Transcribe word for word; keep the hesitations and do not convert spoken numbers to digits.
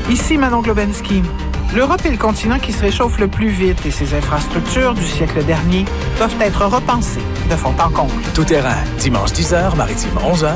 Ici Manon Globensky. L'Europe est le continent qui se réchauffe le plus vite et ses infrastructures du siècle dernier doivent être repensées de fond en comble. Tout terrain, dimanche dix heures, maritime onze heures.